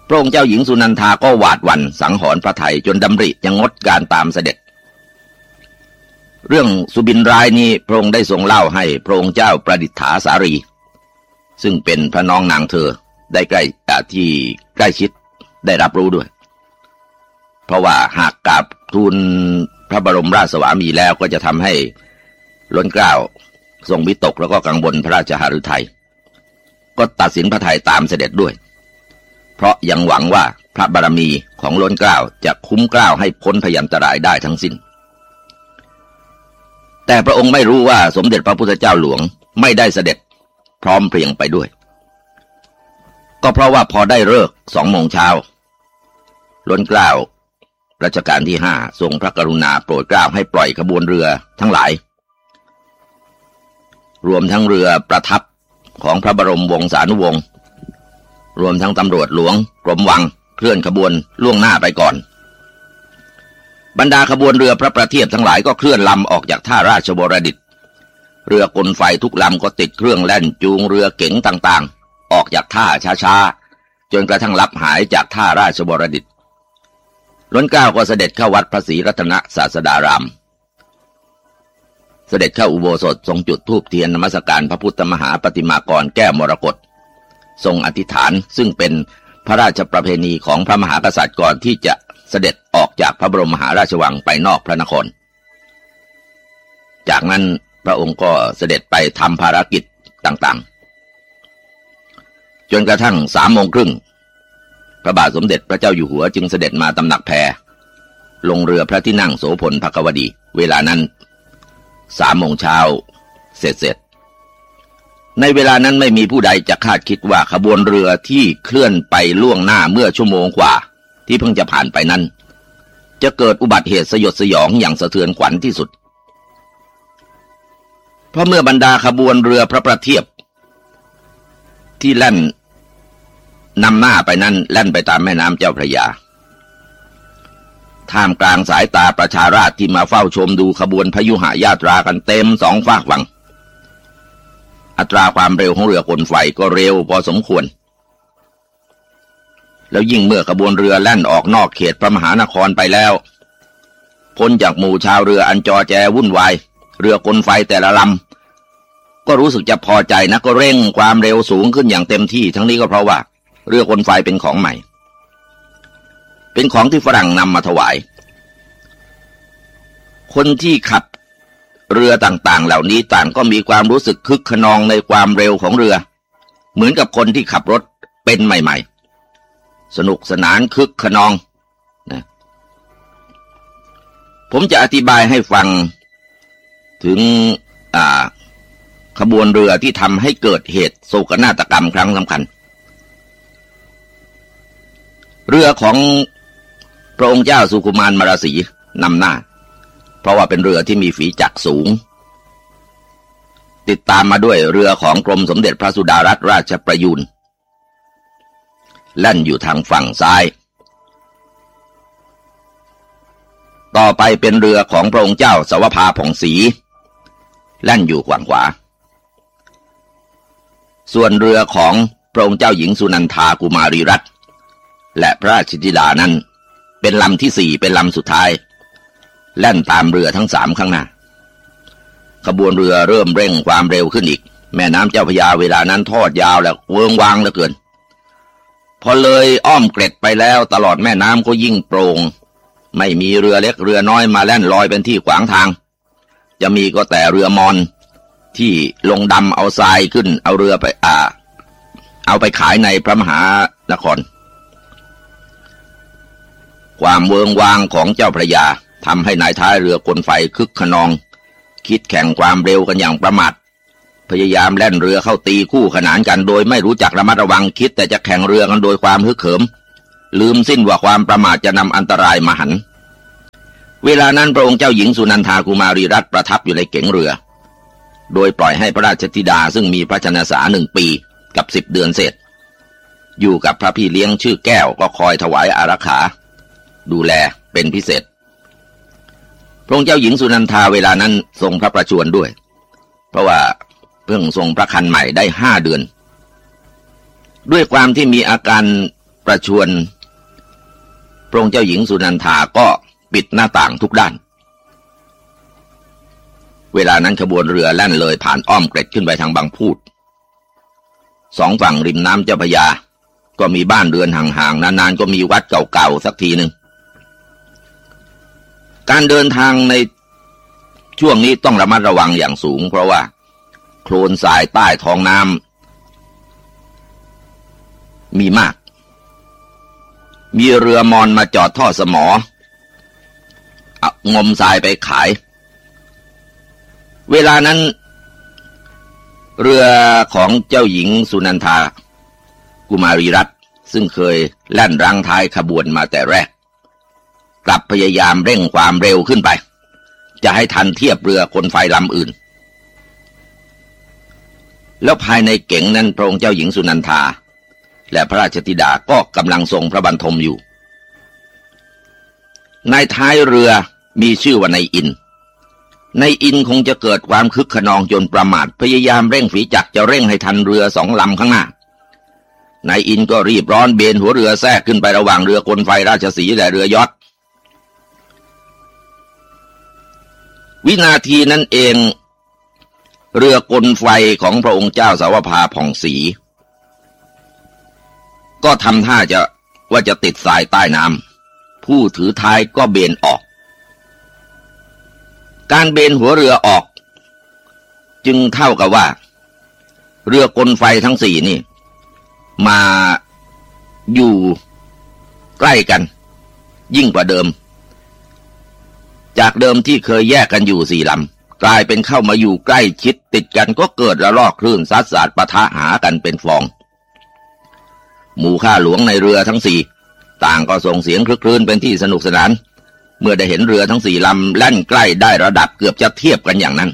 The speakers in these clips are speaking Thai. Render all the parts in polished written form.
พระองค์เจ้าหญิงสุนันทาก็หวาดหวั่นสังหรณ์พระทัยจนดำริจะงดการตามเสด็จเรื่องสุบินร้ายนี้พระองค์ได้ทรงเล่าให้พระองค์เจ้าประดิษฐาสารีซึ่งเป็นพระน้องนางเธอได้ใกล้ที่ใกล้ชิดได้รับรู้ด้วยเพราะว่าหากกราบทูลพระบรมราชสวามีแล้วก็จะทำให้ล้นเกล้าทรงวิตกแล้วก็กังวลพระราชหฤทัยก็ตัดสินพระทัยตามเสด็จด้วยเพราะยังหวังว่าพระบารมีของล้นเกล้าจะคุ้มเกล้าให้พ้นพยันตรายได้ทั้งสิ้นแต่พระองค์ไม่รู้ว่าสมเด็จพระพุทธเจ้าหลวงไม่ได้เสด็จพร้อมเพรียงไปด้วยก็เพราะว่าพอได้ฤกษ์2 โมงเช้าล้นเกล้ารัชกาลที่5ทรงพระกรุณาโปรดเกล้าให้ปล่อยขบวนเรือทั้งหลายรวมทั้งเรือประทับของพระบรมวงศานุวงศ์รวมทั้งตำรวจหลวงกรมวังเคลื่อนขบวนล่วงหน้าไปก่อนบรรดาขบวนเรือพระประเทียบทั้งหลายก็เคลื่อนลำออกจากท่าราชบรดิตเรือกลไฟทุกลำก็ติดเครื่องแล่นจูงเรือเก๋งต่างๆออกจากท่าช้าๆจนกระทั่งลับหายจากท่าราชบรดิตล้นเกล้าก็เสด็จเข้าวัดพระศรีรัตนศาสดารามเสด็จเข้าอุโบสถทรงจุดธูปเทียนนมัสการพระพุทธมหาปฏิมากรแก้วมรกตทรงอธิษฐานซึ่งเป็นพระราชประเพณีของพระมหากษัตริย์ก่อนที่จะเสด็จออกจากพระบรมมหาราชวังไปนอกพระนครจากนั้นพระองค์ก็เสด็จไปทำภารกิจต่างๆจนกระทั่ง3 โมงครึ่งพระบาทสมเด็จพระเจ้าอยู่หัวจึงเสด็จมาตำหนักแพลงเรือพระที่นั่งโสพลภควดีเวลานั้น3 โมงเช้าเสร็จในเวลานั้นไม่มีผู้ใดจะคาดคิดว่าขบวนเรือที่เคลื่อนไปล่วงหน้าเมื่อชั่วโมงกว่าที่เพิ่งจะผ่านไปนั้นจะเกิดอุบัติเหตุสยดสยองอย่างสะเทือนขวัญที่สุดเพราะเมื่อบรรดาขบวนเรือพระประเทียบที่แล่นนำหน้าไปนั้นแล่นไปตามแม่น้ำเจ้าพระยาท่ามกลางสายตาประชาราษฎร์ที่มาเฝ้าชมดูขบวนพยุหญาตรากันเต็ม2 ฝากฝั่งอัตราความเร็วของเรือกลไฟก็เร็วพอสมควรแล้วยิ่งเมื่อขบวนเรือแล่นออกนอกเขตพระมหานครไปแล้วพ้นจากหมู่ชาวเรืออันจอแจวุ่นวายเรือกลไฟแต่ละลำก็รู้สึกจะพอใจนะก็เร่งความเร็วสูงขึ้นอย่างเต็มที่ทั้งนี้ก็เพราะว่าเรือกลไฟเป็นของใหม่เป็นของที่ฝรั่งนำมาถวายคนที่ขับเรือต่างๆเหล่านี้ต่างก็มีความรู้สึกคึกขนองในความเร็วของเรือเหมือนกับคนที่ขับรถเป็นใหม่ๆสนุกสนานคึกขนองนะผมจะอธิบายให้ฟังถึงขบวนเรือที่ทำให้เกิดเหตุโศกนาฏกรรมครั้งสำคัญเรือของพระองค์เจ้าสุขุมารมราสีนำหน้าเพราะว่าเป็นเรือที่มีฝีจักรสูงติดตามมาด้วยเรือของกรมสมเด็จพระสุดารัตนราชประยูรแล่นอยู่ทางฝั่งซ้ายต่อไปเป็นเรือของพระองค์เจ้าสวภาผ่องศรีแล่นอยู่ฝั่งขวาส่วนเรือของพระองค์เจ้าหญิงสุนันทากุมารีรัตน์และพระราชธิดานั้นเป็นลำที่4เป็นลำสุดท้ายแล่นตามเรือทั้ง3ข้างหน้าขบวนเรือเริ่มเร่งความเร็วขึ้นอีกแม่น้ำเจ้าพระยาเวลานั้นทอดยาวและเวิ้งว้างเหลือเกินพอเลยอ้อมเกร็ดไปแล้วตลอดแม่น้ำก็ยิ่งโปร่งไม่มีเรือเล็กเรือน้อยมาแล่นลอยเป็นที่ขวางทางจะมีก็แต่เรือมอนที่ลงดำเอาทรายขึ้นเอาเรือไปเอาไปขายในพระมหานครความเวิ้งว้างของเจ้าพระยาทำให้นายท้ายเรือกลไฟคึกขนองคิดแข่งความเร็วกันอย่างประมาทพยายามแล่นเรือเข้าตีคู่ขนานกันโดยไม่รู้จักระมัดระวังคิดแต่จะแข่งเรือกันโดยความฮึกเหิมลืมสิ้นว่าความประมาทจะนำอันตรายมาหันเวลานั้นพระองค์เจ้าหญิงสุนันทากุมารีรัตน์ประทับอยู่ในเก๋งเรือโดยปล่อยให้พระราชธิดาซึ่งมีพระชนสา1 ปีกับ10 เดือนเศษอยู่กับพระพี่เลี้ยงชื่อแก้วก็คอยถวายอารักขาดูแลเป็นพิเศษพระองค์เจ้าหญิงสุนันทาเวลานั้นทรงพระประชวรด้วยเพราะว่าเพิ่งทรงพระครรภ์ใหม่ได้5 เดือนด้วยความที่มีอาการประชวรพระองค์เจ้าหญิงสุนันทาก็ปิดหน้าต่างทุกด้านเวลานั้นขบวนเรือแล่นเลยผ่านอ้อมเกร็ดขึ้นไปทางบางพูดสองฝั่งริมน้ำเจ้าพระยาก็มีบ้านเรือนห่างๆนานๆก็มีวัดเก่าๆสักทีหนึ่งการเดินทางในช่วงนี้ต้องระมัดระวังอย่างสูงเพราะว่าโคลนทรายใต้ท้องน้ำมีมากมีเรือมอญมาจอดท่อสมองมทรายไปขายเวลานั้นเรือของเจ้าหญิงสุนันทากุมารีรัตน์ซึ่งเคยแล่นรังท้ายขบวนมาแต่แรกกลับพยายามเร่งความเร็วขึ้นไปจะให้ทันเทียบเรือคนไฟลำอื่นแล้วภายในเก๋งนั้นพระองค์เจ้าหญิงสุนันทาและพระราชธิดาก็กำลังทรงพระบรรทมอยู่ในท้ายเรือมีชื่อว่านายอินคงจะเกิดความคึกขนองจนประมาทพยายามเร่งฝีจักรจะเร่งให้ทันเรือสองลำข้างหน้านายอินก็รีบร้อนเบนหัวเรือแทรกขึ้นไประหว่างเรือกลไฟราชสีห์และเรือยอชต์วินาทีนั้นเองเรือกลไฟของพระองค์เจ้าสาวภาผ่องศรีก็ทำท่าว่าจะติดทรายใต้น้ำผู้ถือท้ายก็เบนออกการเบนหัวเรือออกจึงเท่ากับว่าเรือกลไฟทั้งสี่นี่มาอยู่ใกล้กันยิ่งกว่าเดิมจากเดิมที่เคยแยกกันอยู่สี่ลำกลายเป็นเข้ามาอยู่ใกล้ชิดติดกันก็เกิดระลอกคลื่นซัดสาดปะทะหากันเป็นฟองหมู่ข้าหลวงในเรือทั้งสี่ต่างก็ส่งเสียงคลึกครื้นเป็นที่สนุกสนานเมื่อได้เห็นเรือทั้งสี่ลำแล่นใกล้ได้ระดับเกือบจะเทียบกันอย่างนั้น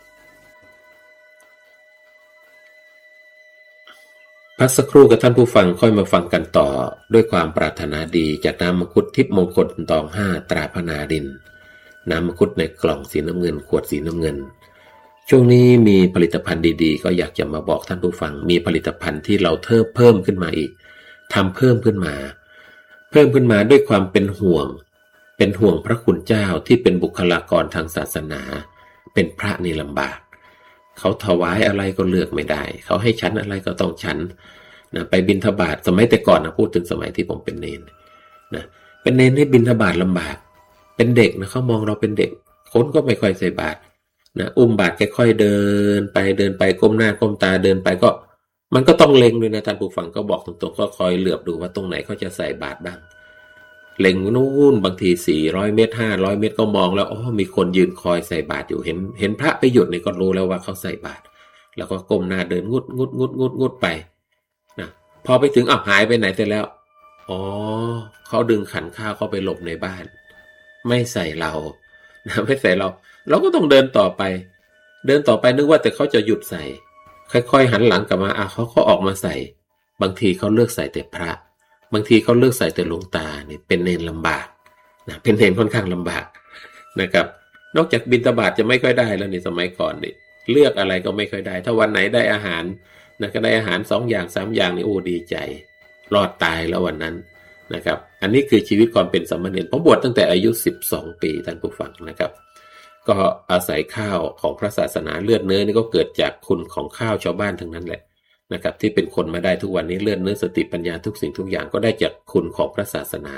พักสักครู่กับท่านผู้ฟังค่อยมาฟังกันต่อด้วยความปรารถนาดีจากน้ำมังคุดทิพย์มงคลตอง5ตราพนาดินน้ำมังคุดในกล่องสีน้ำเงินขวดสีน้ำเงินช่วงนี้มีผลิตภัณฑ์ดีๆก็อยากจะมาบอกท่านผู้ฟังมีผลิตภัณฑ์ที่เราเพิ่มขึ้นมาอีกทำเพิ่มขึ้นมาด้วยความเป็นห่วงพระคุณเจ้าที่เป็นบุคลากรทางศาสนาเป็นพระนี่ลำบากเขาถวายอะไรก็เลือกไม่ได้เขาให้ฉันอะไรก็ต้องฉันนะไปบิณฑบาตสมัยแต่ก่อนนะพูดถึงสมัยที่ผมเป็นเนรนะเป็นเนรให้บิณฑบาตลำบากเป็นเด็กนะเขามองเราเป็นเด็กคนก็ไม่ค่อยใส่บาตรนะอุ้มบาตรค่อยๆเดินไปก้มหน้าก้มตาเดินไปก็มันก็ต้องเล็งด้วยนะท่านผู้ฟังก็บอกตรงๆก็คอยเหลือบดูว่าตรงไหนเขาจะใส่บาตรบ้างเล็งนู่นบางที400เมตร500เมตรก็มองแล้วมีคนยืนคอยใส่บาตรอยู่เห็นพระไปหยุดนี่ก็รู้แล้วว่าเขาใส่บาตรแล้วก็ก้มหน้าเดินงุดไปนะพอไปถึงหายไปไหนแต่แล้วเขาดึงขันข้าวเข้าไปหลบในบ้านไม่ใส่เรานะไม่ใส่เราก็ต้องเดินต่อไปนึกว่าแต่เขาจะหยุดใส่ค่อยๆหันหลังกลับมาเขาออกมาใส่บางทีเขาเลือกใส่แต่พระบางทีเขาเลือกใส่แต่หลวงตาเนี่ยเป็นเนรลำบากนะเป็นเนรค่อนข้างลำบากนะครับนอกจากบิณฑบาตจะไม่ค่อยได้แล้วในสมัยก่อนนี่เลือกอะไรก็ไม่ค่อยได้ถ้าวันไหนได้อาหารนะก็ได้อาหาร2อย่าง3อย่างนี่ดีใจรอดตายแล้ววันนั้นนะครับอันนี้คือชีวิตความเป็นสามเณรผมบวชตั้งแต่อายุ12ปีท่านผู้ฟังนะครับก็อาศัยข้าวของพระศาสนาเลือดเนื้อนี่ก็เกิดจากคุณของข้าวชาวบ้านทั้งนั้นแหละนะครับที่เป็นคนมาได้ทุกวันนี้เลือดเนื้อสติปัญญาทุกสิ่งทุกอย่างก็ได้จากคุณของพระศาสนา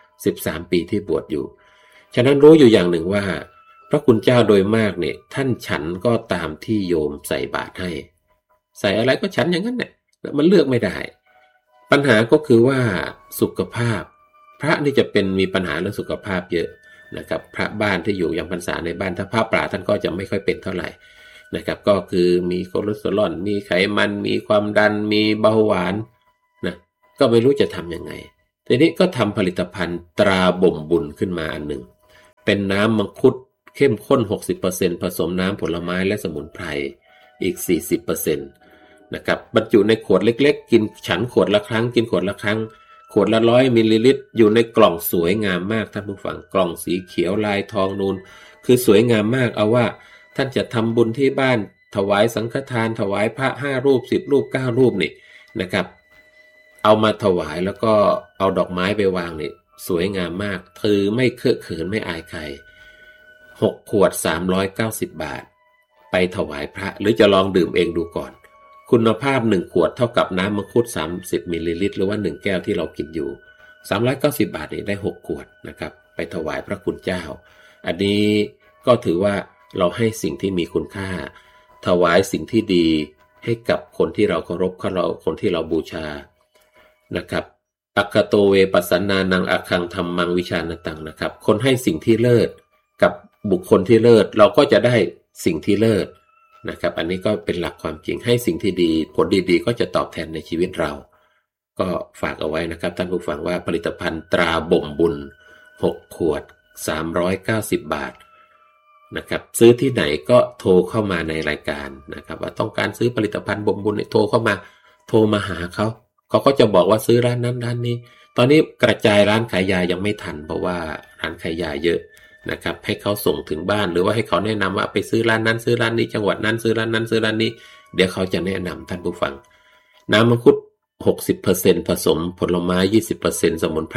13ปีที่บวชอยู่ฉะนั้นรู้อยู่อย่างหนึ่งว่าพระคุณเจ้าโดยมากเนี่ยท่านฉันก็ตามที่โยมใส่บาตรให้ใส่อะไรก็ฉันอย่างนั้นแหละมันเลือกไม่ได้ปัญหาก็คือว่าสุขภาพพระนี่จะมีปัญหาเรื่องสุขภาพเยอะนะครับพระบ้านที่อยู่ยังพรรษาในบ้านถ้าพระป่าท่านก็จะไม่ค่อยเป็นเท่าไหร่นะครับก็คือมีคอเลสเตอรอลมีไขมันมีความดันมีเบาหวานนะก็ไม่รู้จะทำยังไงทีนี้ก็ทำผลิตภัณฑ์ตราบ่มบุญขึ้นมาอันหนึ่งเป็นน้ำมังคุดเข้มข้น 60% ผสมน้ำผลไม้และสมุนไพรอีก 40% นะครับบรรจุในขวดเล็กๆกินฉันขวดละครั้งกินขวดละครั้งขวดละ100มิลลิลิตรอยู่ในกล่องสวยงามมากท่านผู้ฟังกล่องสีเขียวลายทองนูนคือสวยงามมากเอาว่าท่านจะทำบุญที่บ้านถวายสังฆทานถวายพระ5รูป10รูป9รูปนี่นะครับเอามาถวายแล้วก็เอาดอกไม้ไปวางนี่สวยงามมากคือไม่เคอะเขินไม่อายใคร6 ขวด390 บาทไปถวายพระหรือจะลองดื่มเองดูก่อนคุณภาพ1 ขวดเท่ากับน้ำมังคุด30 มิลลิลิตรหรือว่า1 แก้วที่เรากินอยู่390 บาทนี่ได้6 ขวดนะครับไปถวายพระคุณเจ้าอันนี้ก็ถือว่าเราให้สิ่งที่มีคุณค่าถวายสิ่งที่ดีให้กับคนที่เราเคารพคนที่เราบูชานะครับอัคคโตเวปัสสนานังอัคคังธัมมังวิชานตังนะครับคนให้สิ่งที่เลิศกับบุคคลที่เลิศเราก็จะได้สิ่งที่เลิศนะครับอันนี้ก็เป็นหลักความจริงให้สิ่งที่ดีผลดีๆก็จะตอบแทนในชีวิตเราก็ฝากเอาไว้นะครับท่านผู้ฟังว่าผลิตภัณฑ์ตราบ่มบุญ6 ขวด390 บาทนะครับซื้อที่ไหนก็โทรเข้ามาในรายการนะครับว่าต้องการซื้อผลิตภัณฑ์บ่มบุญโทรเข้ามาโทรมาหาเขาก็จะบอกว่าซื้อร้านนั้นร้านนี้ตอนนี้กระจายร้านขายยายังไม่ทันเพราะว่าร้านขายยาเยอะนะครับให้เขาส่งถึงบ้านหรือว่าให้เขาแนะนำว่าไปซื้อร้านนั้นซื้อร้านนี้จังหวัดนั้นซื้อร้านนั้นซื้อร้านนี้เดี๋ยวเขาจะแนะนำท่านผู้ฟังน้ำมังคุด 60% ผสมผลไม้ 20% สมุนไพร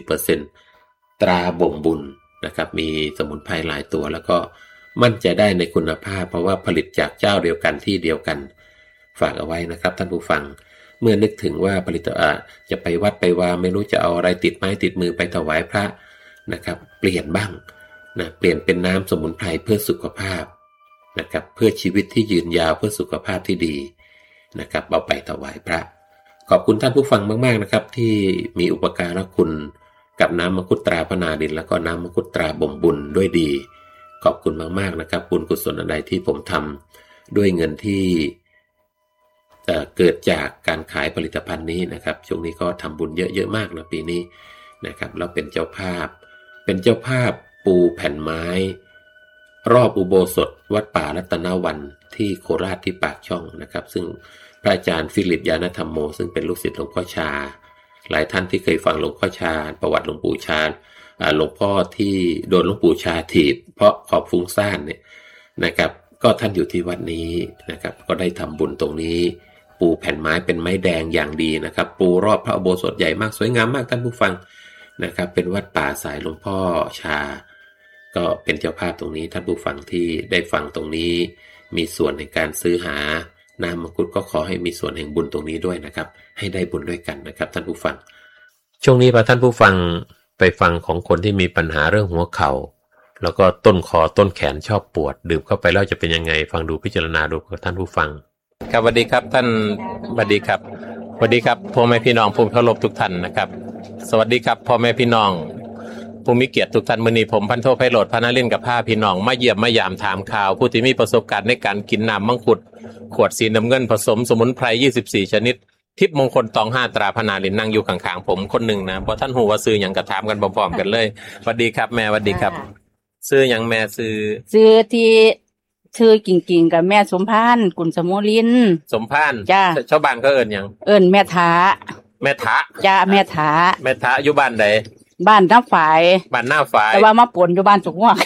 40% ตราบ่มบุญนะครับมีสมุนไพรหลายตัวแล้วก็มั่นใจได้ในคุณภาพเพราะว่าผลิตจากเจ้าเดียวกันที่เดียวกันฝากเอาไว้นะครับท่านผู้ฟังเมื่อนึกถึงว่าผลิตจะไปวัดไปวาไม่รู้จะเอาอะไรติดไม้ติดมือไปถวายพระนะครับเปลี่ยนบ้างนะเปลี่ยนเป็นน้ำสมุนไพรเพื่อสุขภาพนะครับเพื่อชีวิตที่ยืนยาวเพื่อสุขภาพที่ดีนะครับเอาไปถวายพระขอบคุณท่านผู้ฟังมากๆนะครับที่มีอุปการะคุณกับน้ำมังคุดตราพนาดินแล้วก็น้ำมังคุดตราบ่มบุญด้วยดีขอบคุณมากๆนะครับบุญกุศลอันใดที่ผมทำด้วยเงินที่เกิดจากการขายผลิตภัณฑ์นี้นะครับช่วงนี้ก็ทำบุญเยอะๆมากนะปีนี้นะครับเราเป็นเจ้าภาพปูแผ่นไม้รอบอุโบสถวัดป่ารัตนวันที่โคราชที่ปากช่องนะครับซึ่งพระอาจารย์ฟิลิปยานธรรมโมซึ่งเป็นลูกศิษย์หลวงพ่อชาหลายท่านที่เคยฟังหลวงพ่อชาประวัติหลวงปู่ชาหลวงพ่อที่โดนหลวงปู่ชาถีบเพราะขอบฟุ้งซ่านเนี่ยนะครับก็ท่านอยู่ที่วัดนี้นะครับก็ได้ทำบุญตรงนี้ปูแผ่นไม้เป็นไม้แดงอย่างดีนะครับปูรอบพระอุโบสถใหญ่มากสวยงามมากท่านผู้ฟังนะครับเป็นวัดป่าสายหลวงพ่อชาก็เป็นเจ้าภาพตรงนี้ท่านผู้ฟังที่ได้ฟังตรงนี้มีส่วนในการซื้อหาน้ำมังคุดก็ขอให้มีส่วนแห่งบุญตรงนี้ด้วยนะครับให้ได้บุญด้วยกันนะครับท่านผู้ฟังช่วงนี้พอท่านผู้ฟังไปฟังของคนที่มีปัญหาเรื่องหัวเข่าแล้วก็ต้นคอต้นแขนชอบปวดดื่มเข้าไปแล้วจะเป็นยังไงฟังดูพิจารณาดูกับท่านผู้ฟังครับสวัสดีครับท่านสวัสดีครับสวัสดีครับพ่อแม่พี่น้องผู้เคารพทุกท่านนะครับสวัสดีครับพ่อแม่พี่น้องผู้มีเกียรติทุกท่านมื้อนี้ผมพันโทไพโรจน์พนาเล่นกับผ้าพี่น้องมาเยี่ยมมายามถามข่าวผู้ที่มีประสบการณ์ในการกินน้ำมังคุดขวดสีน้ำเงินผสมสมุนไพร24ชนิดทิพย์มงคลตอง5ตราพนาลินนั่งอยู่ข้างๆผมคนหนึ่งนะเพราะท่านหูว่าซื้อหยังกระถามกันพร้อมๆกันเลยสวัสดีครับแม่สวัสดีครับซื้อหยังแม่ซื้อที่ชื่อกิ่งๆกับแม่สมพานกุลสมุลินสมพานจ้าชาวบ้านก็เอิ้นหยังแม่ท้าจ้าแม่ท้าอยู่บ้านใดบ้านหน้าฝ่ายแต่ว่ามาป่นอยู่บ้านสุกหัว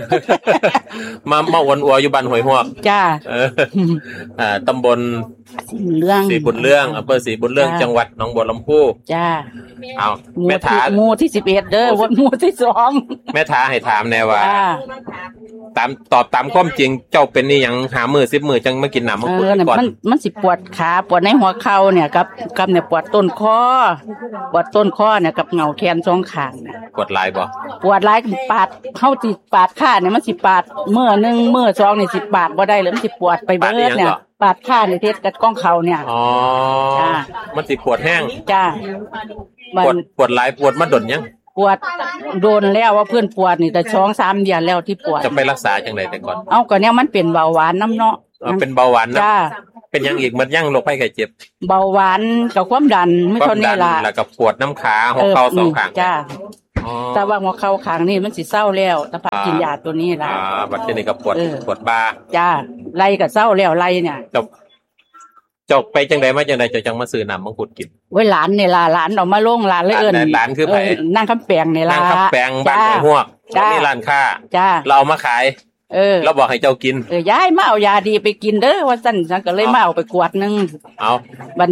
มาวนอัวอยู่บ้านหวยหวกจ้าตำบลสีบุญเรื่องอำเภอสีบุญเรื่องจังหวัดหนองบัวลำพูจ้าเอาแม่ท้าหมู่ที่11เด้อวันหมู่ที่2 แม่ท้าให้ถามแน่ว่าตอบตามความจริงเจ้าเป็นนี่หยังหามือ10 มื้อจังมากินน้ำมังคุดก่อนมันสิปวดขาปวดในหัวเข่าเนี่ยกับเนี่ยปวดต้นคอเนี่ยกับเงาแขน2ข้างเนี่ยปวดหลายบ่ปวดหลายปาดเฮาสิปาดขาเนี่ยมันสิปาดมื้อ1มื้อ2นี่สิปาดบ่ได้เลยมันสิปวดไปเบิดเนี่ยปาดขาเนี่ยเทศกับก้องเข่าเนี่ยอ๋อจ้ามันสิปวดแห้งจ้าปวดหลายปวดมาดนยังปวดโดนแล้วว่าเพื่อนปวดนี่แต่ 2-3 เดือนแล้วที่ปวดจะไปรักษาจังได๋แต่ก่อนเอาก็เนี่ยมันเป็นเบาหวานน้ำเนาะเป็นเบาหวานนะจ้าเป็นยังอีกมันยังโรคภัยไข้เจ็บเบาหวานกับความดันไม่เท่านี้ล่ะแล้วก็ปวดน้ำขาหัวเข่า2ข้างจ้าแต่ว่าหัวเข่าข้างนี่มันสิเศร้าแล้วถ้าพักกินยาตัวนี้ล่ะบัดนี้ก็ปวดบ่าจ้าไล่ก็เศร้าแล้วไล่เนี่ยจบไปจังได๋มาจังได๋จะจังมาซื้อน้ำมังคุดกินไว้หลานนี่ล่ะหลานเอามาลงหลานเลยเอิ้นหลานคือไผนั่งคำแปงนี่ล่ะนั่งคำแปงบ้านหวยหวกมีร้านค้าเรามาขายเราบอกให้เจ้ากินยายมาเอายาดีไปกินเด้อว่าซั่นฉันก็เลยมาเอาไปขวดนึงเอาบัดนี้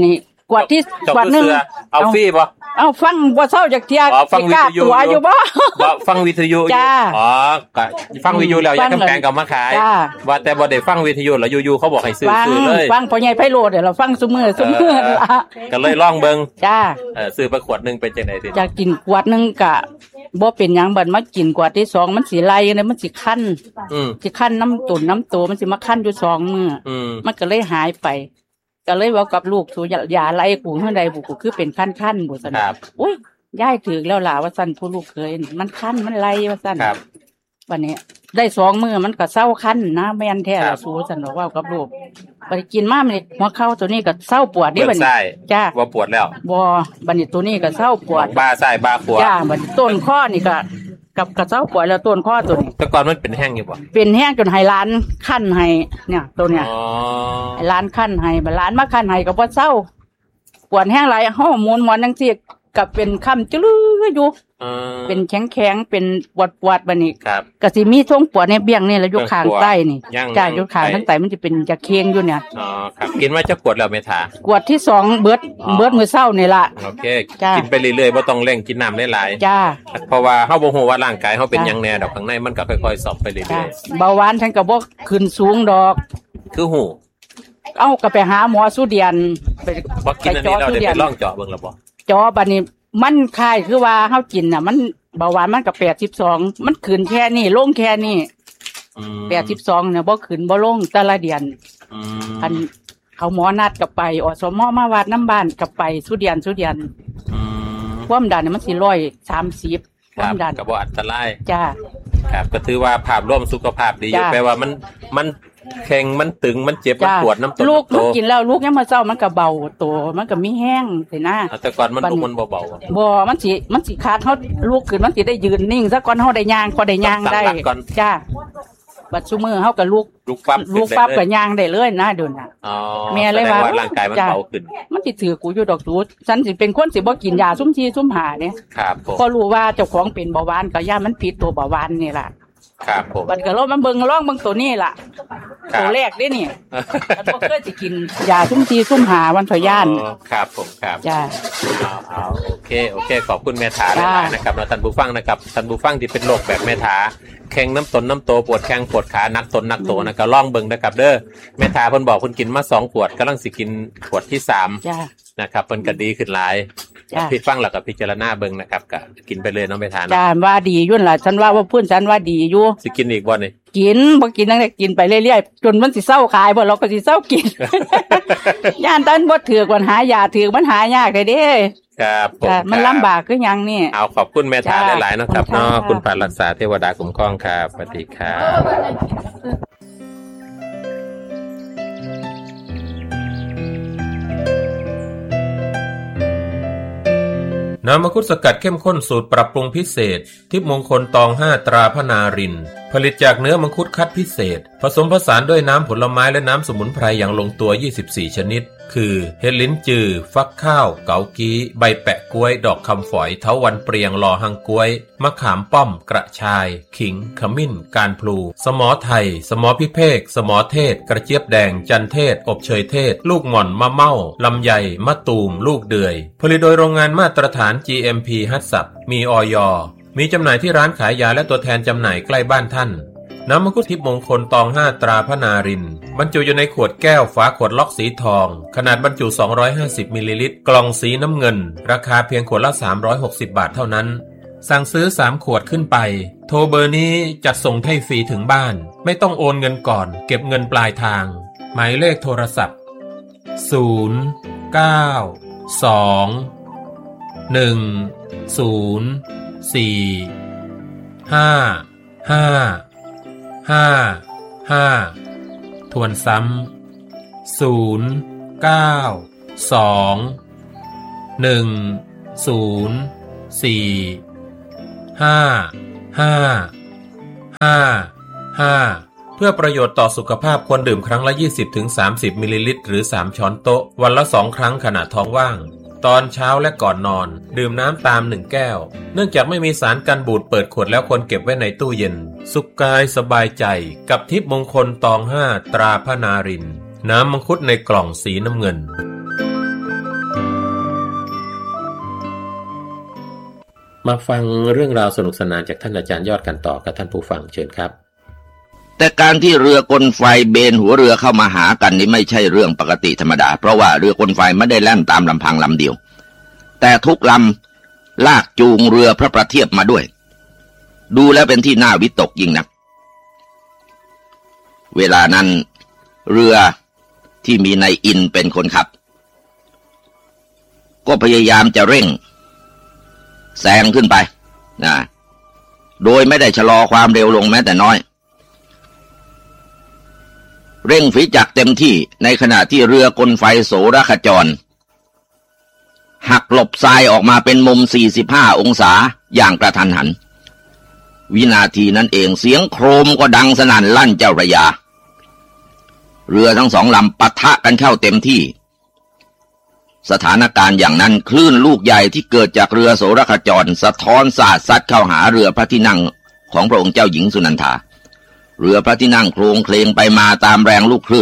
กวดที่กวดนึงเอาฟรีบ่เอาฟังบ่เศร้าจักเที่ยสิกล้าตัวอยู่บ่ฟังวิทยุอยู่อ๋อก็ฟังวิทยุแล้วอยากแพงก็มาขายว่าแต่บ่ได้ฟังวิทยุแล้วอยู่ๆเขาบอกให้ซื้อเลยฟังพ่อใหญ่ไพโรจน์เราฟังซุมื้อล่ะก็เลยลองเบิ่งจ้าซื้อไปขวดนึงเป็นจังได๋สิอยากกินขวดนึงก็บ่เป็นหยังบัดมากินขวดที่2มันสิไล่เนี่ยมันสิคันสิคันน้ำตุ่นน้ำโตมันสิมาคันอยู่2มื้อมันก็เลยหายไปก็เลยบอกกับลูกสูอย่าไล่กูเท่าใดกูคือเป็นคันๆบ่ซั่นอุ้ยยายถึกแล้วล่ะว่าซั่นผู้ลูกเคยมันคันมันไล่ว่าซั่นวันนี้ได้2มื้อมันก็เศร้าคันนะแม่นแท้ล่ะสูซั่นบอกว่ากับลูกไปกินมามันหัวเข่าตัวนี้ก็เศร้าปวดนี่บัดนี้จ้าบ่ปวดแล้วบ่บัดนี้ตัวนี้ก็เศร้าปวดบ่าซ้ายบ่าขวาจ้าบัดต้นข้อนี่ก็กับกระเจ้าปวดแล้วต้นข้อตัวนี้แต่ก่อนมันเป็นแห้งอยู่บ่เป็นแห้งจนให้ร้านคั่นให้เนี่ยตัวเนี้ยให้ร้านคั่นให้บัดร้านมาคั่นให้ก็บ่เศร้าปวดแห้งหลายเฮาหมุนจังซี่ก็เป็นค่ำจื้ออยู่เป็นแข็งๆเป็นปวดบัดนี้ก็สิมีช่วงปวดในเบี้ยงนี่แล้วอยู่ข้างใต้นี่จ้าอยู่ข้างทั้งใต้มันจะเป็นจะเคียงอยู่เนี่ยอ๋อครับกินมาจะปวดแล้วแม่ทาปวดที่2เบิดมื้อเช้านี่ล่ะโอเคกินไปเรื่อยๆบ่ต้องเร่งกินน้ำหลายๆจ้าเพราะว่าเฮาบ่ฮู้ว่าร่างกายเฮาเป็นหยังแน่ดอกข้างในมันก็ค่อยๆสอบไปเรื่อยๆเบาหวานฉันก็บ่ขึ้นสูงดอกคือฮู้เอาก็ไปหาหมอสุเดียนไปกินอันนี้เราได้ไปลองเจาะเบิ่งแล้วบ่เจาะบัดนี้มันคล้ายคือว่าเฮากินน่ะมันเบาหวานมันก็82มันขึ้นแค่นี้ลงแค่นี้82เนี่ยบ่ขึ้นบ่ลงแต่ละเดือนอันเขาหมอนัดก็ไปอสมมาวัดน้ำบ้านก็ไปสุเดียนความดันเนี่ยมันสิ130ความดันก็บ่อันตรายจ้าครับก็ถือว่าภาพรวมสุขภาพดีอยู่แปลว่ามันแข็งมันตึงมันเจ็บมันปวดน้ำต้นลูกกินแล้วลูกยังมาเจ้ามันก็เบาตัวมันก็มีแห้งสินะแต่ก่อนมันเบาบ่มันสิขาดเฮาลูกขึ้นมันสิได้ยืนนิ่งซะก่อนเฮาได้ย่างพอได้ย่างได้จ้าบัดซุมื้อเฮาก็ลูกปั๊บก็ย่างได้เลยนะเดี๋ยวน่ะอ๋อแม่เลยว่าร่างกายมันเบาขึ้นมันสิถือกูอยู่ดอกตูฉันสิเป็นคนสิบ่กินยาซุ่ม4ซุ่ม5เนี่ยครับพอรู้ว่าเจ้าของเป็นเบาหวานก็ย่ามันผิดตัวเบาหวานนี่ล่ะครับผมมันก็ลองมาเบิ่งตัวนี้ล่ะตัวแรกเด้นี่มันบ่เคยสิกินยาซุ่ม4ซุ่ม5วันพยานครับผมครับจ้าโอเคขอบคุณแม่ถาหลายๆนะครับท่านผู้ฟังนะครับท่านผู้ฟังที่เป็นโรคแบบแม่ถาแข้งน้ำโตปวดแข้งปวดขานักตนนะก็ลองเบิ่งนะครับเด้อแม่ถาเพิ่นบอกเพิ่นกินมา2ขวดกำลังสิกินขวดที่3นะครับเพิ่นก็ดีขึ้นหลายพี่ฟังแล้วก็พิจารณาเบิ่งนะครับก็กินไปเลยเนาะแม่ถาจ้าว่าดีอยู่ล่ะฉันว่าเพิ่นฉันว่าดีอยู่สิกินอีกบ่นี่กินบ่กินตั้งแต่กินไปเรื่อยๆจนมันสิเซาขายบ่เราก็สิเซากินย่านตันบ่ถือกว่าหายาถือมันหายากเด้ครับมันลำบากคือหยังนี่เอาขอบคุณแม่ถาหลายๆนะครับเนาะคุณปรารักษาเทวดาคุ้มครองครับสวัสดีครับน้ำมังคุดสกัดเข้มข้นสูตรปรับปรุงพิเศษทิพย์มงคลตอง5ตราพนารินผลิตจากเนื้อมังคุดคัดพิเศษผสมผสานด้วยน้ำผลไม้และน้ำสมุนไพรอย่างลงตัว24ชนิดคือเห็ดลิ้นจือฟักข้าวเกากี้ใบแปะกล้วยดอกคำฝอยเถาวัลย์เปรียงลอหังกล้วยมะขามป้อมกระชายขิงขมิ้นการพลูสมอไทยสมอพิเภกสมอเทศกระเจี๊ยบแดงจันเทศอบเชยเทศลูกหม่อนมะเม่าลำไยมะตูมลูกเดือยผลิตโดยโรงงานมาตรฐาน GMP ฮัตสับมีอย.มีจำหน่ายที่ร้านขายยาและตัวแทนจำหน่ายใกล้บ้านท่านน้ำมังคุดทิพย์มงคลตอง5ตราพนารินบรรจุอยู่ในขวดแก้วฝาขวดล็อกสีทองขนาดบรรจุ250มิลลิลิตรกล่องสีน้ำเงินราคาเพียงขวดละ360บาทเท่านั้นสั่งซื้อ3ขวดขึ้นไปโทรเบอร์นี้จัดส่งให้ฟรีถึงบ้านไม่ต้องโอนเงินก่อนเก็บเงินปลายทางหมายเลขโทรศัพท์092-104-5555ทวนซ้ำ092-104-5555เพื่อประโยชน์ต่อสุขภาพควรดื่มครั้งละ 20-30 มิลลิลิตรหรือ3ช้อนโต๊ะวันละ2ครั้งขณะท้องว่างตอนเช้าและก่อนนอนดื่มน้ำตาม1แก้วเนื่องจากไม่มีสารกันบูดเปิดขวดแล้วควรเก็บไว้ในตู้เย็นสุขกายสบายใจกับทิพย์มงคลตอง5ตราพนารินน้ำมังคุดในกล่องสีน้ำเงินมาฟังเรื่องราวสนุกสนานจากท่านอาจารย์ยอดกันต่อกับท่านผู้ฟังเชิญครับแต่การที่เรือกลไฟเบนหัวเรือเข้ามาหากันนี้ไม่ใช่เรื่องปกติธรรมดาเพราะว่าเรือกลไฟไม่ได้แล่นตามลำพังลำเดียวแต่ทุกลำลากจูงเรือพระประเทียบมาด้วยดูแล้วเป็นที่น่าวิตกยิ่งนักเวลานั้นเรือที่มีนายอินเป็นคนขับก็พยายามจะเร่งแซงขึ้นไปนะโดยไม่ได้ชะลอความเร็วลงแม้แต่น้อยเร่งฝีจักรเต็มที่ในขณะที่เรือกลไฟโสรขจรหักหลบทรายออกมาเป็นมุม45องศาอย่างกระทันหันวินาทีนั้นเองเสียงโครมก็ดังสนั่นลั่นเจ้าพระยาเรือทั้งสองลำปะทะกันเข้าเต็มที่สถานการณ์อย่างนั้นคลื่นลูกใหญ่ที่เกิดจากเรือโสรขจรสะท้อนสาดซัดเข้าหาเรือพระที่นั่งของพระองค์เจ้าหญิงสุนันทาเรือพระที่นั่งโคลงเคลงไปมาตามแรงลูกค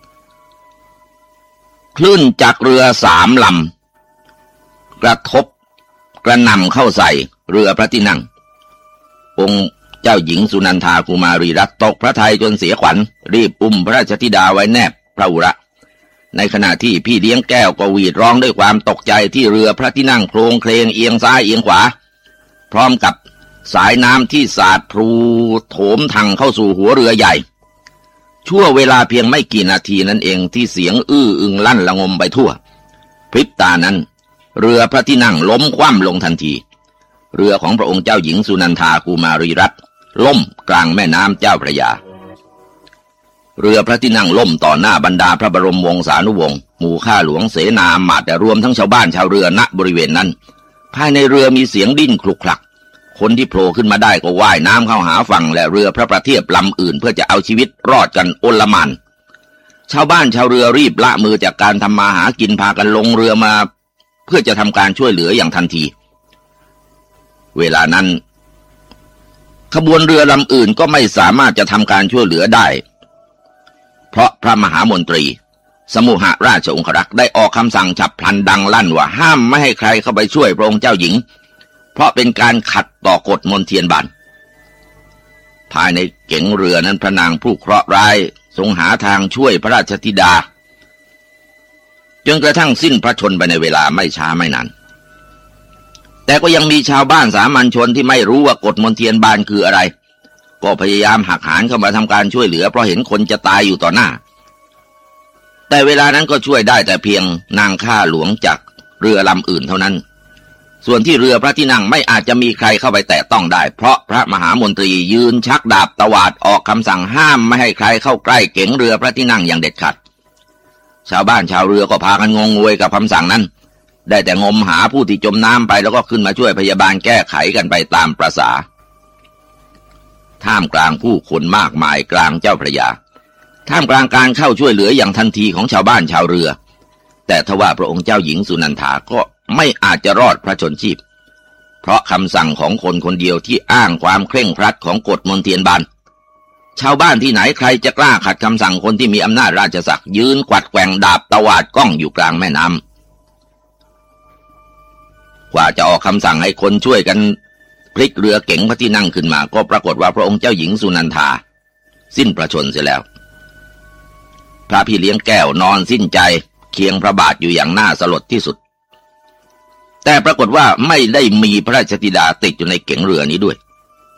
ลื่นจากเรือ3 ลำกระทบกระหน่ำเข้าใส่เรือพระที่นั่งองค์เจ้าหญิงสุนันทากุมารีรัตน์ตกพระทัยจนเสียขวัญรีบอุ้มพระราชธิดาไว้แนบพระอุระในขณะที่พี่เลี้ยงแก้วก็หวีดร้องด้วยความตกใจที่เรือพระที่นั่งโคลงเคลงเอียงซ้ายเอียงขวาพร้อมกับสายน้ำที่สาดพลูโถมทังเข้าสู่หัวเรือใหญ่ชั่วเวลาเพียงไม่กี่นาทีนั่นเองที่เสียงอื้ออึงลั่นระงมไปทั่วพริบตานั้นเรือพระที่นั่งล้มคว่ำลงทันทีเรือของพระองค์เจ้าหญิงสุนันทากุมารีรัตน์ล่มกลางแม่น้ำเจ้าพระยาเรือพระที่นั่งล่มต่อหน้าบรรดาพระบรมวงศานุวงศ์หมู่ข้าหลวงเสนาอมาตย์รวมทั้งชาวบ้านชาวเรือณบริเวณนั้นภายในเรือมีเสียงดิ้นคลุกคลักคนที่โผล่ขึ้นมาได้ก็ว่ายน้ำเข้าหาฝั่งและเรือพระประเทียบลำอื่นเพื่อจะเอาชีวิตรอดกันโอลหม่านชาวบ้านชาวเรือรีบละมือจากการทำมาหากินพากันลงเรือมาเพื่อจะทำการช่วยเหลืออย่างทันทีเวลานั้นขบวนเรือลำอื่นก็ไม่สามารถจะทำการช่วยเหลือได้เพราะพระมหามนตรีสมุหราชองครักษ์ได้ออกคำสั่งฉับพลันดังลั่นว่าห้ามไม่ให้ใครเข้าไปช่วยพระองค์เจ้าหญิงเพราะเป็นการขัดต่อกฎมนเทียนบานภายในเก๋งเรือนั้นพระนางผู้เคราะห์ร้ายทรงหาทางช่วยพระราชธิดาจนกระทั่งสิ้นพระชนม์ไปในเวลาไม่ช้าไม่นานแต่ก็ยังมีชาวบ้านสามัญชนที่ไม่รู้ว่ากฎมนเทียนบานคืออะไรก็พยายามหักหานเข้ามาทำการช่วยเหลือเพราะเห็นคนจะตายอยู่ต่อหน้าแต่เวลานั้นก็ช่วยได้แต่เพียงนางข้าหลวงจากเรือลำอื่นเท่านั้นส่วนที่เรือพระที่นั่งไม่อาจจะมีใครเข้าไปแตะต้องได้เพราะพระมหามนตรียืนชักดาบตวาดออกคำสั่งห้ามไม่ให้ใครเข้าใกล้เก๋งเรือพระที่นั่งอย่างเด็ดขาดชาวบ้านชาวเรือก็พากันงงงวยกับคำสั่งนั้นได้แต่งมหาผู้ที่จมน้ำไปแล้วก็ขึ้นมาช่วยพยาบาลแก้ไขกันไปตามประสาท่ามกลางผู้คนมากมายกลางเจ้าพระยาท่ามกลางการเข้าช่วยเหลืออย่างทันทีของชาวบ้านชาวเรือแต่ทว่าพระองค์เจ้าหญิงสุนันทาก็ไม่อาจจะรอดพระชนชีพเพราะคำสั่งของคนคนเดียวที่อ้างความเคร่งครัดของกฎมนเทียนบานชาวบ้านที่ไหนใครจะกล้าขัดคำสั่งคนที่มีอำนาจราชศักดิ์ยืนกวัดแกว่งดาบตวาดก้องอยู่กลางแม่น้ำกว่าจะออกคำสั่งให้คนช่วยกันพลิกเรือเก๋งพระที่นั่งขึ้นมาก็ปรากฏว่าพระองค์เจ้าหญิงสุนันทาสิ้นพระชนม์เสียแล้วพระพี่เลี้ยงแก้วนอนสิ้นใจเคียงพระบาทอยู่อย่างน่าสลดที่สุดแต่ปรากฏว่าไม่ได้มีพระราชธิดาติดอยู่ในเก๋งเรือนี้ด้วย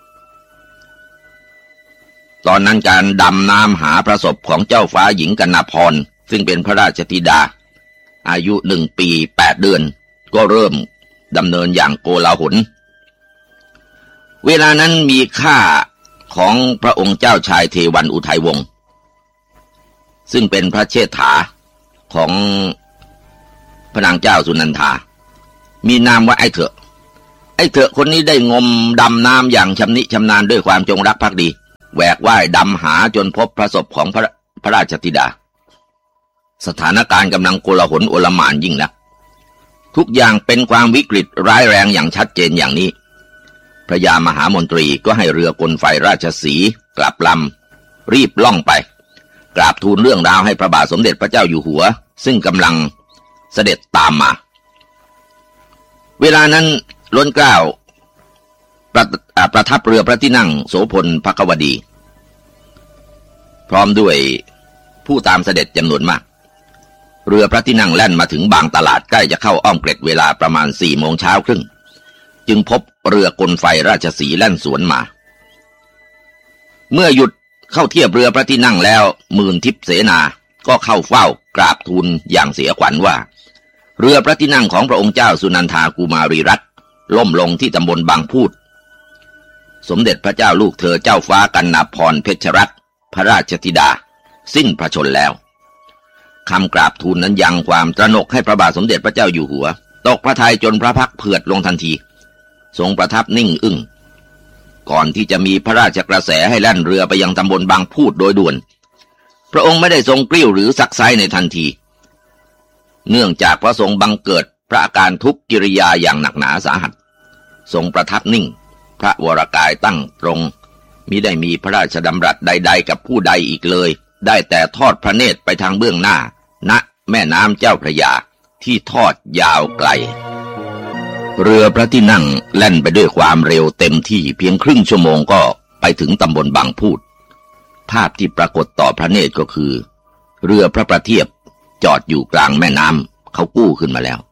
ตอนนั้นการดำน้ำหาพระศพของเจ้าฟ้าหญิงกนพรซึ่งเป็นพระราชธิดาอายุ1 ปี 8 เดือนก็เริ่มดำเนินอย่างโกลาหลเวลานั้นมีข้าของพระองค์เจ้าชายเทวันอุทัยวงศ์ซึ่งเป็นพระเชษฐาของพระนางเจ้าสุนันทามีนามว่าไอ้เถอะคนนี้ได้งมดำน้ำอย่างชำนิชำนาญด้วยความจงรักภักดีแหวกว่ายดำหาจนพบพระศพของพระราชธิดาสถานการณ์กำลังโกลาหลโอลหม่านยิ่งนักทุกอย่างเป็นความวิกฤตร้ายแรงอย่างชัดเจนอย่างนี้พระยามหามนตรีก็ให้เรือกลไฟราชสีห์กลับลำรีบล่องไปกราบทูลเรื่องราวให้พระบาทสมเด็จพระเจ้าอยู่หัวซึ่งกำลังเสด็จตามมาเวลานั้นล้นเกล้าประทับเรือพระที่นั่งโสพลภควดีพร้อมด้วยผู้ตามเสด็จจำนวนมากเรือพระที่นั่งแล่นมาถึงบางตลาดใกล้จะเข้าอ้อมเกร็ดเวลาประมาณ4 โมงเช้าครึ่งจึงพบเรือกลไฟราชสีห์แล่นสวนมาเมื่อหยุดเข้าเทียบเรือพระที่นั่งแล้วหมื่นทิพย์เสนาก็เข้าเฝ้ากราบทูลอย่างเสียขวัญว่าเรือพระที่นั่งของพระองค์เจ้าสุนันทากุมารีรัตน์ล่มลงที่ตำบลบางพูดสมเด็จพระเจ้าลูกเธอเจ้าฟ้ากันนาพรเพชรรัตน์พระราชธิดาสิ้นพระชนแล้วคำกราบทูลนั้นยังความตระหนกให้พระบาทสมเด็จพระเจ้าอยู่หัวตกพระทัยจนพระพักตร์เผือดลงทันทีทรงประทับนิ่งอึ้งก่อนที่จะมีพระราชกระแสให้แล่นเรือไปยังตำบลบางพูดโดยด่วนพระองค์ไม่ได้ทรงกริ้วหรือซักไซในทันทีเนื่องจากพระทรงบังเกิดพระอาการทุกกิริยาอย่างหนักหนาสาหัสทรงประทับนิ่งพระวรกายตั้งตรงมิได้มีพระราชดำรัสใดๆกับผู้ใดอีกเลยได้แต่ทอดพระเนตรไปทางเบื้องหน้าณแม่น้ำเจ้าพระยาที่ทอดยาวไกลเรือพระที่นั่งแล่นไปด้วยความเร็วเต็มที่เพียงครึ่งชั่วโมงก็ไปถึงตำบลบางพูดภาพที่ปรากฏต่อพระเนตรก็คือเรือพระประเทียบจอดอยู่กลางแม่น้ำเขากู้ขึ้นมาแล้ว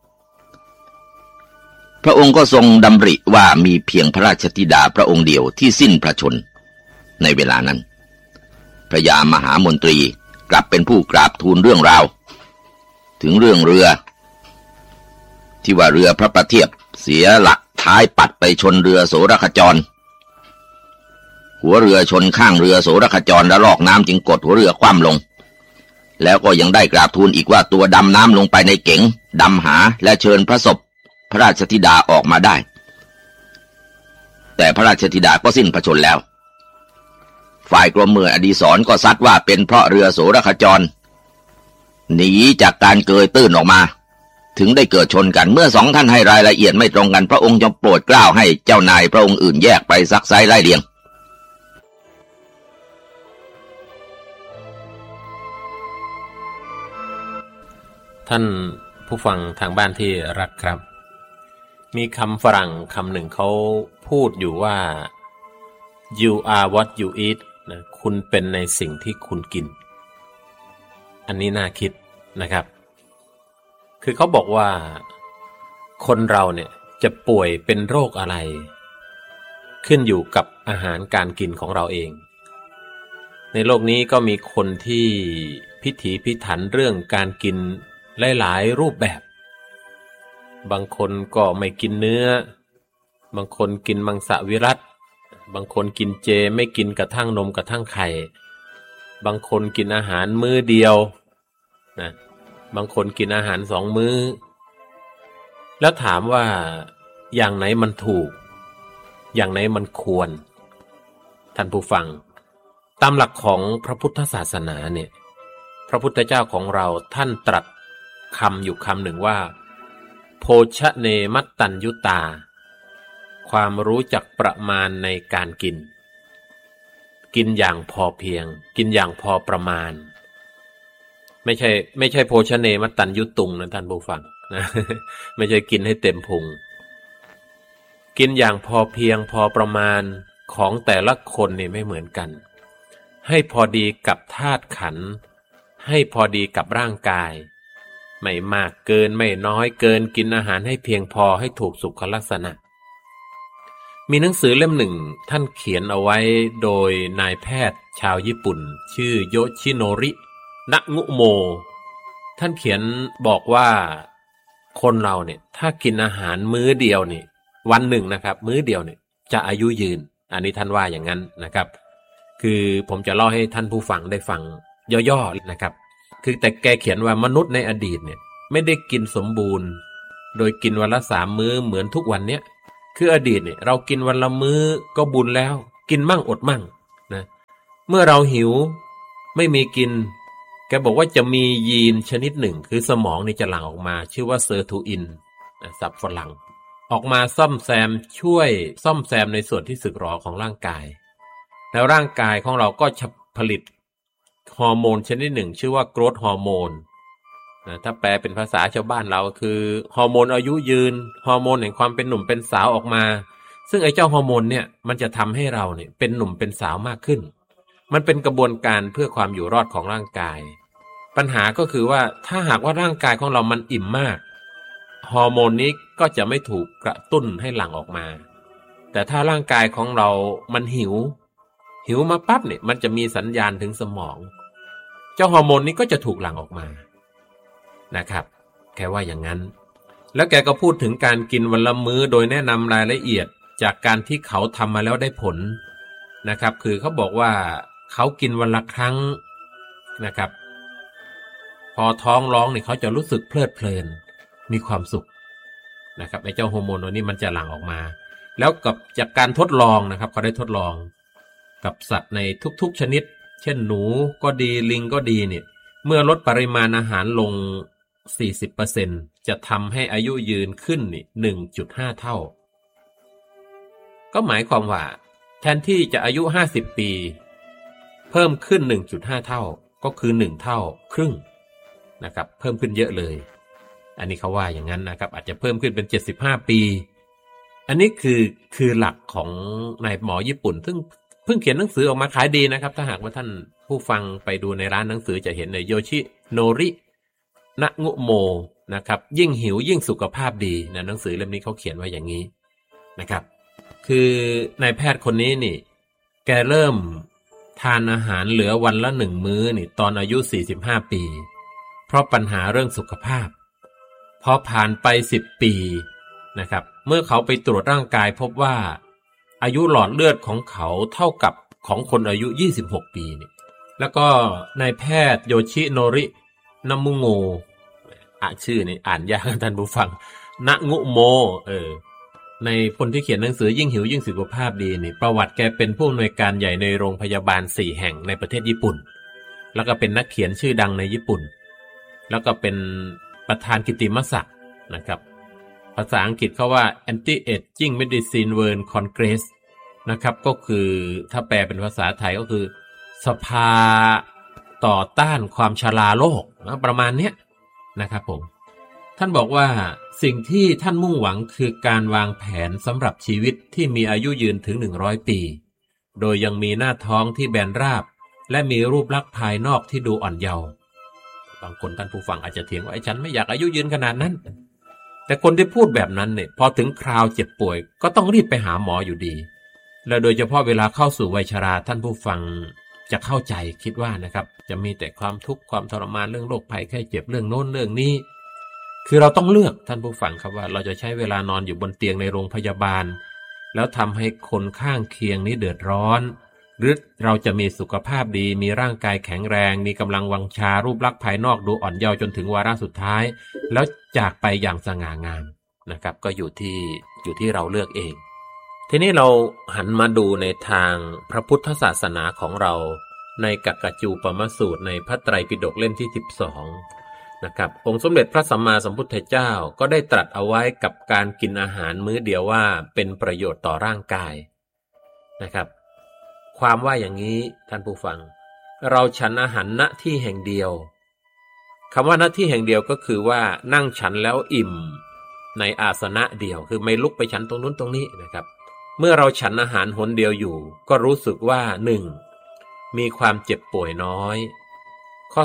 พระองค์ก็ทรงดำริว่ามีเพียงพระราชธิดาพระองค์เดียวที่สิ้นพระชนในเวลานั้นพระยามหามนตรีกลับเป็นผู้กราบทูลเรื่องราวถึงเรื่องเรือที่ว่าเรือพระประเทียบเสียหลักท้ายปัดไปชนเรือโสรขจรหัวเรือชนข้างเรือโสรขจรและลอกน้ำจึงกดหัวเรือคว่ำลงแล้วก็ยังได้กราบทูลอีกว่าตัวดำน้ำลงไปในเก๋งดำหาและเชิญพระศพพระราชธิดาออกมาได้แต่พระราชธิดาก็สิ้นพระชนแล้วฝ่ายกรมเมืองอดีศรก็ซัดว่าเป็นเพราะเรือโสรขจรหนีจากการเกยตื้นออกมาถึงได้เกิดชนกันเมื่อสองท่านให้รายละเอียดไม่ตรงกันพระองค์จะโปรดเกล้าให้เจ้านายพระองค์อื่นแยกไปซักไซไล่เลียงท่านผู้ฟังทางบ้านที่รักครับมีคำฝรั่งคำหนึ่งเขาพูดอยู่ว่า you are what you eat นะคุณเป็นในสิ่งที่คุณกินอันนี้น่าคิดนะครับคือเขาบอกว่าคนเราเนี่ยจะป่วยเป็นโรคอะไรขึ้นอยู่กับอาหารการกินของเราเองในโลกนี้ก็มีคนที่พิถีพิถันเรื่องการกินหลายๆรูปแบบบางคนก็ไม่กินเนื้อบางคนกินมังสวิรัติบางคนกินเจไม่กินกระทั่งนมกระทั่งไข่บางคนกินอาหารมื้อเดียวนะบางคนกินอาหาร2 มื้อแล้วถามว่าอย่างไหนมันถูกอย่างไหนมันควรท่านผู้ฟังตามหลักของพระพุทธศาสนาเนี่ยพระพุทธเจ้าของเราท่านตรัสคำอยู่คำหนึ่งว่าโภชเนมัตตัญญุตาความรู้จักประมาณในการกินกินอย่างพอเพียงกินอย่างพอประมาณไม่ใช่โภชเนมัตตัญญุตุงนะท่านผู้ฟังนะไม่ใช่กินให้เต็มพุงกินอย่างพอเพียงพอประมาณของแต่ละคนนี่ไม่เหมือนกันให้พอดีกับธาตุขันธ์ให้พอดีกับร่างกายไม่มากเกินไม่น้อยเกินกินอาหารให้เพียงพอให้ถูกสุขลักษณะมีหนังสือเล่มหนึ่งท่านเขียนเอาไว้โดยนายแพทย์ชาวญี่ปุ่นชื่อโยชิโนรินะงุโมท่านเขียนบอกว่าคนเราเนี่ยถ้ากินอาหารมื้อเดียวนี่วันหนึ่งนะครับมื้อเดียวเนี่ยจะอายุยืนอันนี้ท่านว่าอย่างนั้นนะครับคือผมจะเล่าให้ท่านผู้ฟังได้ฟังย่อๆนะครับคือแต่แกเขียนว่ามนุษย์ในอดีตเนี่ยไม่ได้กินสมบูรณ์โดยกินวันละ3 มื้อเหมือนทุกวันเนี้ยคืออดีตเนี่ยเรากินวันละมื้อก็บุญแล้วกินมั่งอดมั่งนะเมื่อเราหิวไม่มีกินแกบอกว่าจะมียีนชนิดหนึ่งคือสมองนี่จะหลั่งออกมาชื่อว่าเซอร์ทูอินศัพท์ฝรั่งออกมาช่วยซ่อมแซมในส่วนที่สึกหรอของร่างกายแล้วร่างกายของเราก็จะผลิตฮอร์โมนชนิดหนึ่งชื่อว่าโกรทฮอร์โมนถ้าแปลเป็นภาษาชาวบ้านเราคือฮอร์โมนอายุยืนฮอร์โมนแห่งความเป็นหนุ่มเป็นสาวออกมาซึ่งไอ้เจ้าฮอร์โมนเนี่ยมันจะทำให้เราเนี่ยเป็นหนุ่มเป็นสาวมากขึ้นมันเป็นกระบวนการเพื่อความอยู่รอดของร่างกายปัญหาก็คือว่าถ้าหากว่าร่างกายของเรามันอิ่มมากฮอร์โมนนี้ก็จะไม่ถูกกระตุ้นให้หลั่งออกมาแต่ถ้าร่างกายของเรามันหิวมาปั๊บเนี่ยมันจะมีสัญญาณถึงสมองเจ้าฮอร์โมนนี้ก็จะถูกหลั่งออกมานะครับแค่ว่าอย่างนั้นแล้วแกก็พูดถึงการกินวันละมื้อโดยแนะนำรายละเอียดจากการที่เขาทำมาแล้วได้ผลนะครับคือเขาบอกว่าเขากินวันละครั้งนะครับพอท้องร้องเนี่ยเขาจะรู้สึกเพลิดเพลินมีความสุขนะครับไอ้เจ้าฮอร์โมนตัวนี้มันจะหลั่งออกมาแล้วกับจากการทดลองนะครับเขาได้ทดลองกับสัตว์ในทุกๆชนิดเช่นหนูก็ดีลิงก็ดีเนี่ยเมื่อลดปริมาณอาหารลง 40% จะทำให้อายุยืนขึ้นนี่ 1.5 เท่าก็หมายความว่าแทนที่จะอายุ50ปีเพิ่มขึ้น 1.5 เท่าก็คือ1เท่าครึ่งนะครับเพิ่มขึ้นเยอะเลยอันนี้เขาว่าอย่างนั้นนะครับอาจจะเพิ่มขึ้นเป็น75ปีอันนี้คือหลักของนายหมอญี่ปุ่นซึ่งเพิ่งเขียนหนังสือออกมาขายดีนะครับถ้าหากว่าท่านผู้ฟังไปดูในร้านหนังสือจะเห็นในโยชิโนรินะงุโมนะครับยิ่งหิวยิ่งสุขภาพดีนะหนังสือเล่มนี้เขาเขียนไว้อย่างนี้นะครับคือนายแพทย์คนนี้นี่แกเริ่มทานอาหารเหลือวันละ1มื้อนี่ตอนอายุ45ปีเพราะปัญหาเรื่องสุขภาพพอผ่านไป10ปีนะครับเมื่อเขาไปตรวจร่างกายพบว่าอายุหลอดเลือดของเขาเท่ากับของคนอายุ26ปีนี่แล้วก็นายแพทย์โยชิโนรินามุโงชื่อนี่อ่านยากท่านผู้ฟังนะงุโมในคนที่เขียนหนังสือยิ่งหิวยิ่งสุขภาพดีนี่ประวัติแกเป็นผู้อำนวยการใหญ่ในโรงพยาบาล4แห่งในประเทศญี่ปุ่นแล้วก็เป็นนักเขียนชื่อดังในญี่ปุ่นแล้วก็เป็นประธานกิตติมศักดิ์นะครับภาษาอังกฤษเขาว่า Anti-Aging Medicine World Congress นะครับก็คือถ้าแปลเป็นภาษาไทยก็คือสภาต่อต้านความชราโลกนะประมาณเนี้ยนะครับผมท่านบอกว่าสิ่งที่ท่านมุ่งหวังคือการวางแผนสำหรับชีวิตที่มีอายุยืนถึง100ปีโดยยังมีหน้าท้องที่แบนราบและมีรูปลักษณ์ภายนอกที่ดูอ่อนเยาว์บางคนท่านผู้ฟังอาจจะเถียงว่าไอ้ฉันไม่อยากอายุยืนขนาดนั้นแต่คนที่พูดแบบนั้นเนี่ยพอถึงคราวเจ็บป่วยก็ต้องรีบไปหาหมออยู่ดีและโดยเฉพาะเวลาเข้าสู่วัยชราท่านผู้ฟังจะเข้าใจคิดว่านะครับจะมีแต่ความทุกข์ความทรมานเรื่องโรคภัยไข้เจ็บเรื่องโน้นเรื่องนี้คือเราต้องเลือกท่านผู้ฟังครับว่าเราจะใช้เวลานอนอยู่บนเตียงในโรงพยาบาลแล้วทำให้คนข้างเคียงนี้เดือดร้อนหรือเราจะมีสุขภาพดีมีร่างกายแข็งแรงมีกำลังวังชารูปลักษณ์ภายนอกดูอ่อนเยาว์จนถึงวาระสุดท้ายแล้วจากไปอย่างสง่างามนะครับก็อยู่ที่เราเลือกเองทีนี้เราหันมาดูในทางพระพุทธศาสนาของเราในกักกจูปมสูตรในพระไตรปิฎกเล่มที่12นะครับองค์สมเด็จพระสัมมาสัมพุทธเจ้าก็ได้ตรัสเอาไว้กับการกินอาหารมื้อเดียวว่าเป็นประโยชน์ต่อร่างกายนะครับความว่าอย่างนี้ท่านผู้ฟังเราฉันอาหารณที่แห่งเดียวคำว่าณที่แห่งเดียวก็คือว่านั่งฉันแล้วอิ่มในอาสนะเดียวคือไม่ลุกไปฉันตรงนู้นตรงนี้นะครับเมื่อเราฉันอาหารหนเดียวอยู่ก็รู้สึกว่า 1. มีความเจ็บป่วยน้อยข้อ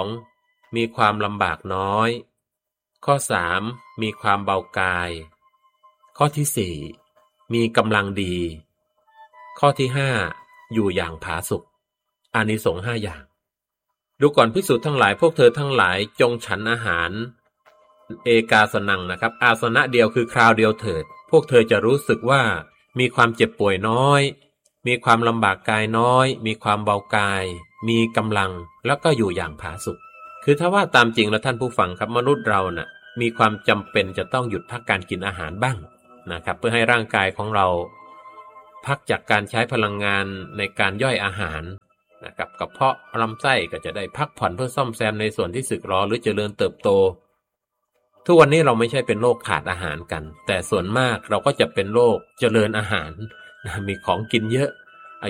2. มีความลำบากน้อยข้อ 3. มีความเบากายข้อที่ 4. มีกำลังดีข้อที่ 5. อยู่อย่างผาสุกอานิสงส์5อย่างดูก่อนภิกษุทั้งหลายพวกเธอทั้งหลายจงฉันอาหารเอกาสนังนะครับอาสนะเดียวคือคราวเดียวเถิดพวกเธอจะรู้สึกว่ามีความเจ็บป่วยน้อยมีความลำบากกายน้อยมีความเบากายมีกำลังแล้วก็อยู่อย่างผาสุกคือถ้าว่าตามจริงแล้วท่านผู้ฟังครับมนุษย์เราน่ะมีความจำเป็นจะต้องหยุดพักการกินอาหารบ้างนะครับเพื่อให้ร่างกายของเราพักจากการใช้พลังงานในการย่อยอาหารนะครับกระเพาะลำไส้ก็จะได้พักผ่อนเพื่อซ่อมแซมในส่วนที่สึกหรอหรือเจริญเติบโตทุกวันนี้เราไม่ใช่เป็นโรคขาดอาหารกันแต่ส่วนมากเราก็จะเป็นโรคเจริญอาหารมีของกินเยอะ